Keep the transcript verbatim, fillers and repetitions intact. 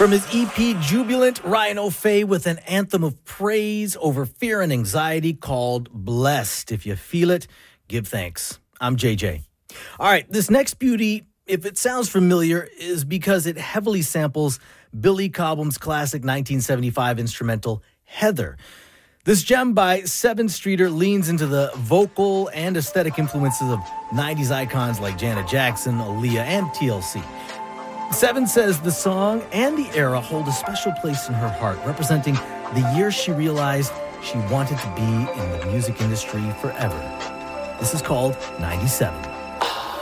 From his E P Jubilant, Ryan O'Fay with an anthem of praise over fear and anxiety called Blessed. If you feel it, give thanks. I'm J J. All right, this next beauty, if it sounds familiar, is because it heavily samples Billy Cobham's classic nineteen seventy-five instrumental, Heather. This gem by Seven Streeter leans into the vocal and aesthetic influences of nineties icons like Janet Jackson, Aaliyah, and T L C. Seven says the song and the era hold a special place in her heart, representing the year she realized she wanted to be in the music industry forever. This is called ninety-seven.